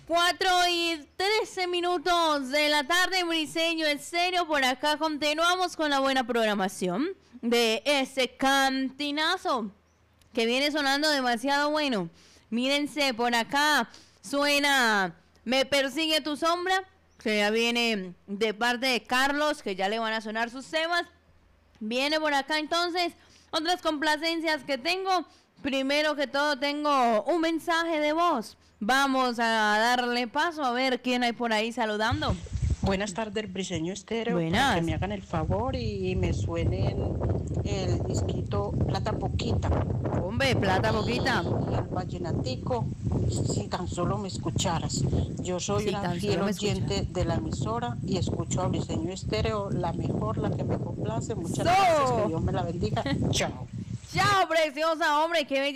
4:13 de la tarde, Briseño Estéreo. Por acá continuamos con la buena programación de ese cantinazo que viene sonando demasiado bueno. Mírense, por acá suena Me persigue tu sombra, que ya viene de parte de Carlos, que ya le van a sonar sus temas. Viene por acá entonces otras complacencias que tengo. Primero que todo tengo un mensaje de voz. Vamos a darle paso a ver quién hay por ahí saludando. Buenas tardes, Briseño Estéreo. Buenas. Para que me hagan el favor y me suenen el disquito Plata Poquita. Hombre, Plata Poquita. Y el vallenatico, si tan solo me escucharas. Yo soy una fiel oyente de la emisora y escucho a Briseño Estéreo, la mejor, la que me complace. Muchas gracias, que Dios me la bendiga. Chao. Chao, preciosa, hombre, qué belleza.